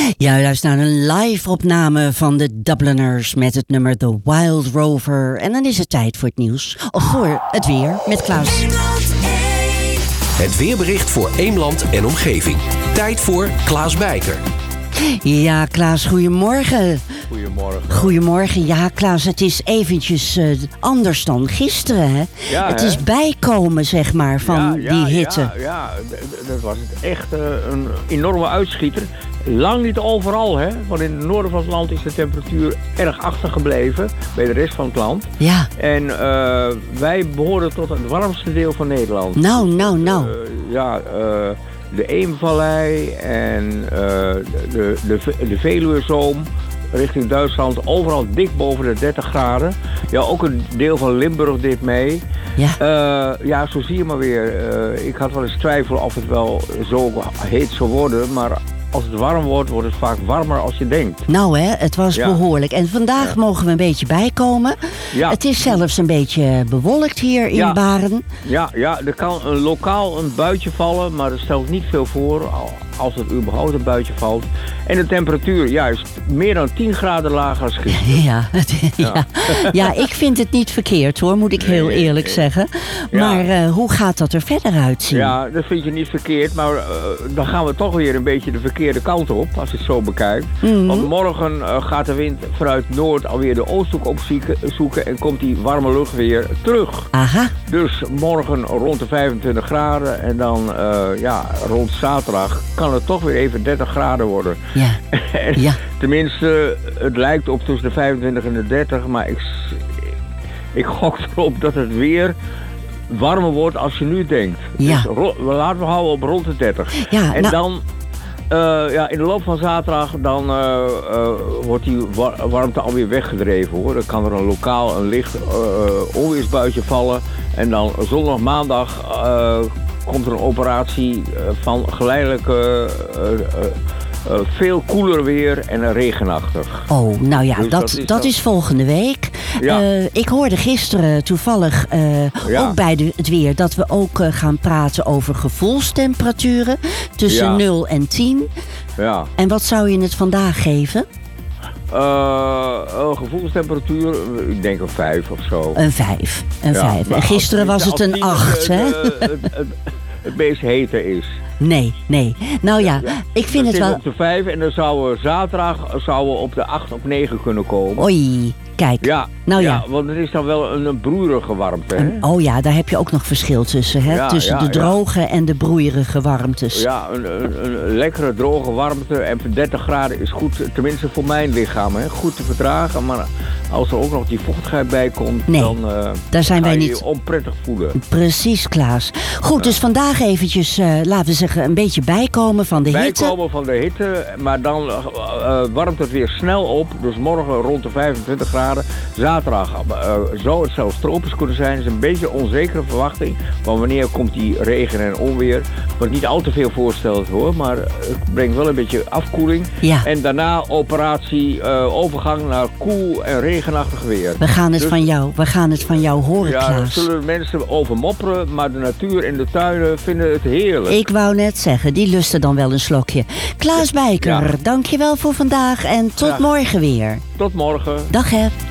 Ja, luister naar een live-opname van de Dubliners met het nummer The Wild Rover. En dan is het tijd voor het nieuws. Of voor het weer met Klaus. Het weerbericht voor Eemland en omgeving. Tijd voor Klaas Bijker. Ja, Klaas, goedemorgen. Goedemorgen. Goedemorgen. Ja, Klaas, het is eventjes anders dan gisteren, hè? Ja, het hè? is bijkomen, zeg maar, van die hitte. Ja, dat was het echt een enorme uitschieter. Lang niet overal, hè? Want in het noorden van het land is de temperatuur erg achtergebleven bij de rest van het land. Ja. En wij behoren tot het warmste deel van Nederland. Nou. De Eemvallei en de Veluwezoom richting Duitsland, overal dik boven de 30 graden. Ja, ook een deel van Limburg dit mee. Ja. Zo zie je maar weer. Ik had wel eens twijfel of het wel zo heet zou worden, maar als het warm wordt, wordt het vaak warmer als je denkt. Nou hè, het was behoorlijk. En vandaag mogen we een beetje bijkomen. Ja. Het is zelfs een beetje bewolkt hier in Baren. Ja, er kan lokaal een buitje vallen, maar er stelt niet veel voor als het überhaupt een buitje valt. En de temperatuur is meer dan 10 graden lager als gisteren. Ja, ik vind het niet verkeerd hoor, moet ik heel eerlijk zeggen. Maar hoe gaat dat er verder uitzien? Ja, dat vind je niet verkeerd, maar dan gaan we toch weer een beetje de verkeerde kant op, als je het zo bekijkt. Mm-hmm. Want morgen gaat de wind vanuit Noord alweer de Oosthoek opzoeken en komt die warme lucht weer terug. Aha. Dus morgen rond de 25 graden en dan rond zaterdag kan het toch weer even 30 graden worden. Ja. Tenminste, het lijkt op tussen de 25 en de 30, maar ik gok erop dat het weer warmer wordt als je nu denkt. Ja. Dus laten we houden op rond de 30. Ja, en dan, in de loop van zaterdag, dan wordt die warmte alweer weggedreven hoor. Dan kan er een licht onweersbuitje vallen. En dan zondag, maandag komt er een operatie van geleidelijke veel koeler weer en regenachtig. Oh, nou ja, dus dat is volgende week. Ja. Ik hoorde gisteren toevallig ook bij het weer dat we ook gaan praten over gevoelstemperaturen tussen 0 en 10. Ja. En wat zou je het vandaag geven? Gevoelstemperatuur, ik denk een 5 of zo. Een 5. En gisteren was het een 8, hè? Het meest hete is. Nee. Nou ja, ik vind het wel... op de 5 en dan zouden we zaterdag op de 8 of 9 kunnen komen. Oei, kijk. Ja, nou ja. Want het is dan wel een broeierige warmte. Hè? Oh ja, daar heb je ook nog verschil tussen. Hè? Tussen de droge en de broeierige warmtes. Ja, een lekkere droge warmte en 30 graden is goed, tenminste voor mijn lichaam. Hè? Goed te verdragen, maar als er ook nog die vochtigheid bij komt, dan daar zijn wij ga je niet... je onprettig voelen. Precies, Klaas. Goed, dus vandaag eventjes, laten we zeggen, een beetje bijkomen van de hitte. Bijkomen van de hitte, maar dan warmt het weer snel op. Dus morgen rond de 25 graden. Zaterdag zou het zelfs tropisch kunnen zijn. Het is een beetje onzekere verwachting. Van wanneer komt die regen en onweer. Wat niet al te veel voorstelt hoor, maar het brengt wel een beetje afkoeling. Ja. En daarna overgang naar koel en regenachtig weer. We gaan het van jou horen, Klaas. Ja, daar zullen mensen over mopperen, maar de natuur en de tuinen vinden het heerlijk. Ik wou net zeggen, die lusten dan wel een slokje. Klaas Bijker, dankjewel voor vandaag en tot morgen weer. Tot morgen. Dag hè.